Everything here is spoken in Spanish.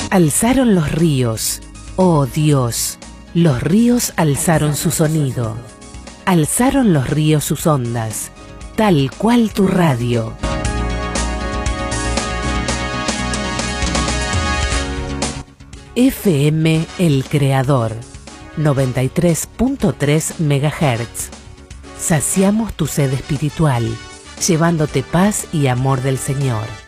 Alzaron los ríos, oh Dios, los ríos alzaron su sonido. Alzaron los ríos sus ondas, tal cual tu radio. FM El Creador, 93.3 MHz. Saciamos tu sed espiritual, llevándote paz y amor del Señor.